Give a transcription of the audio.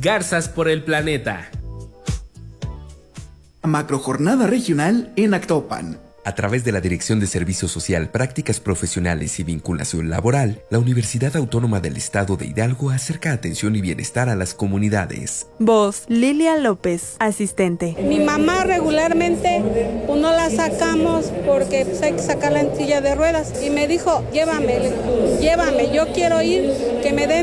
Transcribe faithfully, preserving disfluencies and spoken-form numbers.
Garzas por el Planeta. Macrojornada regional en Actopan. A través de la Dirección de Servicio Social, Prácticas Profesionales y Vinculación Laboral, la Universidad Autónoma del Estado de Hidalgo acerca atención y bienestar a las comunidades. Voz, Lilia López, asistente. Mi mamá regularmente pues, no la sacamos porque pues, hay que sacarla en silla de ruedas. Y me dijo, llévame, llévame, yo quiero ir, que me den